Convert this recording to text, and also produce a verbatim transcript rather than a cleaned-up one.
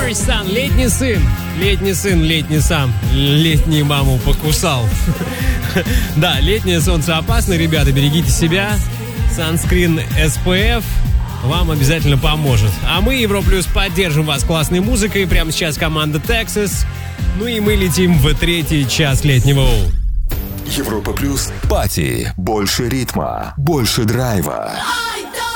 Summer Sun, летний сын. Летний сын, летний сам. Летний маму покусал. Да, летнее солнце опасно, ребята, берегите себя. Санскрин эс пэ эф вам обязательно поможет. А мы, Европлюс, поддержим вас классной музыкой. Прямо сейчас команда Texas. Ну и мы летим в третий час летнего У. Европа Плюс. Пати. Больше ритма. Больше драйва.